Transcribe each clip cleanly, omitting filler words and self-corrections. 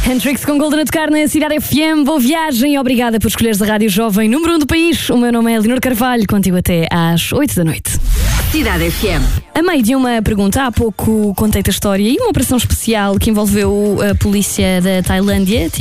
Hendrix com Golden a tocar na Cidade FM. Boa viagem e obrigada por escolheres a Rádio Jovem número 1 do país. O meu nome é Leonor Carvalho, contigo até às 8 da noite. Cidade FM. A meio de uma pergunta, há pouco contei-te a história e uma operação especial que envolveu a polícia da Tailândia.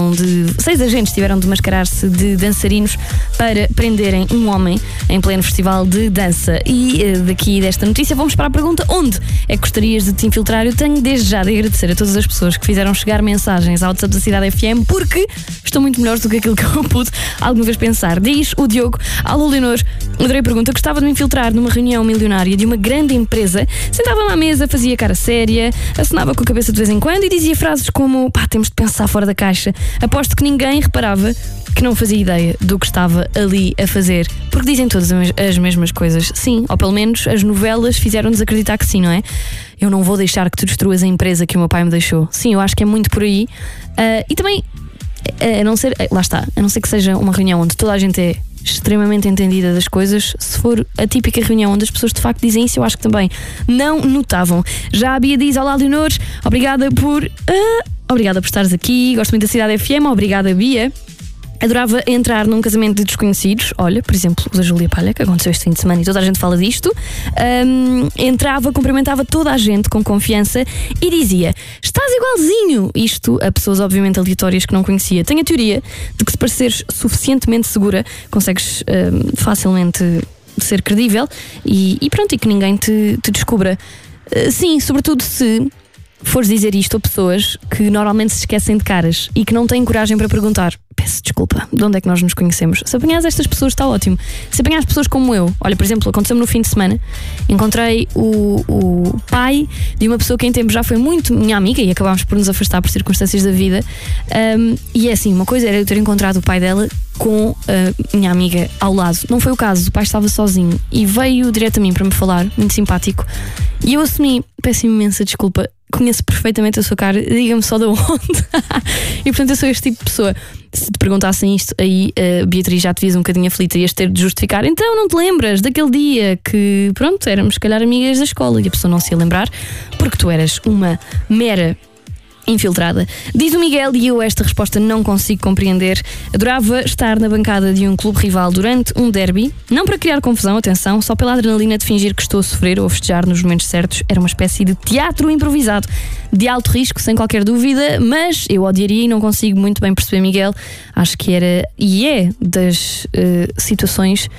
6 agentes tiveram de mascarar-se de dançarinos para prenderem um homem em pleno festival de dança. E daqui desta notícia vamos para a pergunta: onde é que gostarias de te infiltrar? Eu tenho desde já de agradecer a todas as pessoas que fizeram chegar mensagens ao WhatsApp da Cidade FM, porque estão muito melhores do que aquilo que eu pude alguma vez pensar. Diz o Diogo: alô Leonor, adorei a pergunta, gostava de me infiltrar numa reunião milionária de uma grande empresa, sentava-me à mesa, fazia cara séria, acenava com a cabeça de vez em quando e dizia frases como: pá, temos de pensar fora da caixa. Aposto que ninguém reparava que não fazia ideia do que estava ali a fazer, porque dizem todas as mesmas coisas. Sim, ou pelo menos as novelas fizeram-nos acreditar que sim, não é? Eu não vou deixar que tu destruas a empresa que o meu pai me deixou. Sim, eu acho que é muito por aí. E também, a não ser que seja uma reunião onde toda a gente é extremamente entendida das coisas, se for a típica reunião onde as pessoas de facto dizem isso, eu acho que também não notavam. Já a Bia diz: olá Leonor, obrigada por estares aqui, gosto muito da Cidade FM. Obrigada, Bia. Adorava entrar num casamento de desconhecidos. Olha, por exemplo, o da Júlia Palha, que aconteceu este fim de semana e toda a gente fala disto. Entrava, cumprimentava toda a gente com confiança e dizia: estás igualzinho. Isto a pessoas obviamente aleatórias que não conhecia. Tenho a teoria de que se pareceres suficientemente segura, consegues facilmente ser credível e pronto, e que ninguém te descubra. Sim, sobretudo se fores dizer isto a pessoas que normalmente se esquecem de caras e que não têm coragem para perguntar: peço desculpa, de onde é que nós nos conhecemos? Se apanhares estas pessoas está ótimo. Se apanhares pessoas como eu, olha, por exemplo, aconteceu-me no fim de semana, encontrei o pai de uma pessoa que em tempo já foi muito minha amiga e acabámos por nos afastar por circunstâncias da vida, e é assim, uma coisa era eu ter encontrado o pai dela com a minha amiga ao lado. Não foi o caso, o pai estava sozinho e veio direto a mim para me falar, muito simpático, e eu assumi: peço imensa desculpa, conheço perfeitamente a sua cara, diga-me só de onde. E portanto eu sou este tipo de pessoa. Se te perguntassem isto aí, Beatriz, já te vias um bocadinho aflita, ias ter de justificar: então não te lembras daquele dia que, pronto, éramos se calhar amigas da escola, e a pessoa não se ia lembrar porque tu eras uma mera infiltrada. Diz o Miguel, e eu esta resposta não consigo compreender: adorava estar na bancada de um clube rival durante um derby, não para criar confusão, atenção, só pela adrenalina de fingir que estou a sofrer ou a festejar nos momentos certos. Era uma espécie de teatro improvisado, de alto risco, sem qualquer dúvida, mas eu odiaria e não consigo muito bem perceber, Miguel. Acho que era e é das situações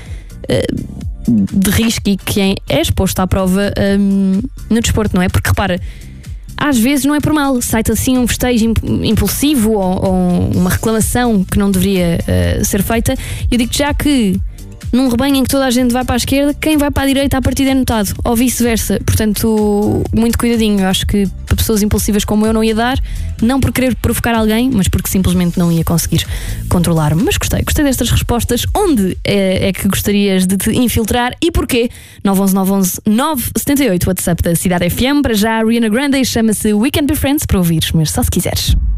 de risco e que é exposto à prova no desporto, não é? Porque repara, às vezes não é por mal, sai-te assim um festejo impulsivo ou uma reclamação que não deveria ser feita. Eu digo-te já que num rebanho em que toda a gente vai para a esquerda, quem vai para a direita à partida é notado, ou vice-versa. Portanto, muito cuidadinho. Eu acho que para pessoas impulsivas como eu não ia dar, não por querer provocar alguém, mas porque simplesmente não ia conseguir controlar-me. Mas gostei destas respostas. Onde é que gostarias de te infiltrar e porquê? 911-911-978, WhatsApp da Cidade FM. Para já, Ariana Grande, chama-se We Can Be Friends, para ouvires, mas só se quiseres.